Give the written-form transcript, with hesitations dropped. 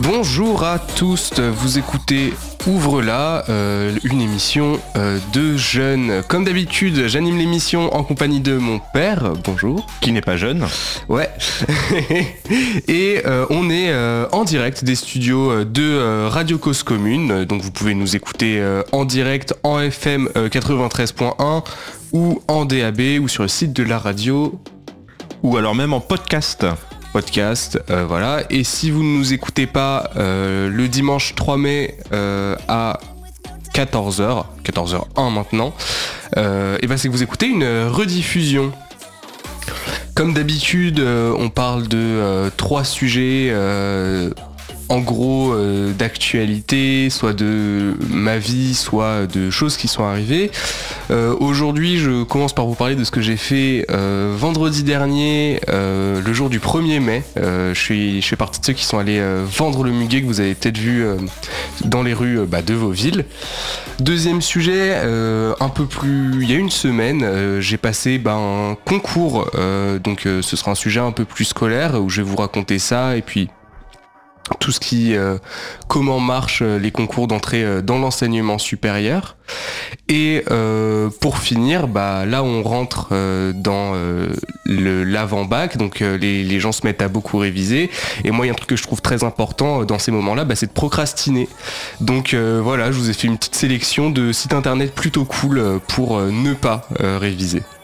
Bonjour à tous, vous écoutez Ouvre-la, une émission de jeunes. Comme d'habitude, j'anime l'émission en compagnie de mon père, bonjour. Qui n'est pas jeune. Ouais. Et on est en direct des studios de Radio Cause Commune, donc vous pouvez nous écouter en direct en FM 93.1 ou en DAB ou sur le site de la radio. Ou alors même en podcast. Voilà. Et si vous ne nous écoutez pas le dimanche 3 mai à 14h01 maintenant, et ben c'est que vous écoutez une rediffusion. Comme d'habitude, on parle de 3 sujets en gros d'actualité, soit de ma vie, soit de choses qui sont arrivées. Aujourd'hui, je commence par vous parler de ce que j'ai fait vendredi dernier, le jour du 1er mai. Je fais partie de ceux qui sont allés vendre le muguet que vous avez peut-être vu dans les rues de vos villes. Deuxième sujet, un peu plus... Il y a une semaine, j'ai passé un concours, donc ce sera un sujet un peu plus scolaire, où je vais vous raconter ça, et puis tout ce qui comment marchent les concours d'entrée dans l'enseignement supérieur. Et pour finir, là on rentre dans l'avant-bac, donc les gens se mettent à beaucoup réviser, et moi il y a un truc que je trouve très important dans ces moments-là, c'est de procrastiner. Donc voilà, je vous ai fait une petite sélection de sites internet plutôt cool pour ne pas réviser.